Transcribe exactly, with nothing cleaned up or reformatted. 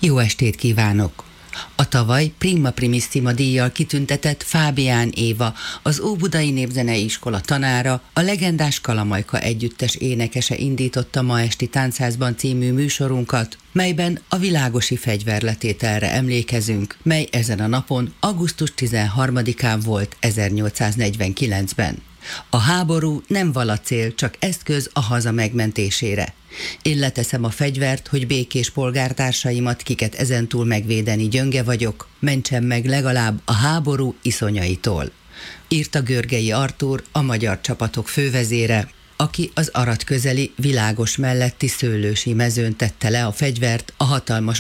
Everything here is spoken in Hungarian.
Jó estét kívánok! A tavaly Prima Primissima díjjal kitüntetett Fábián Éva, az Óbudai Népzenei Iskola tanára, a legendás Kalamajka együttes énekese indította ma esti Táncházban című műsorunkat, melyben a világosi fegyverletételre emlékezünk, mely ezen a napon, augusztus tizenharmadikán volt ezernyolcszáznegyvenkilencben. A háború nem vala cél, csak eszköz a haza megmentésére. Én leteszem a fegyvert, hogy békés polgártársaimat, kiket ezentúl megvédeni gyönge vagyok, mentsem meg legalább a háború iszonyaitól. Írta Görgei Artúr, a magyar csapatok fővezére, aki az Arad közeli Világos melletti Szőlősi mezőn tette le a fegyvert a hatalmas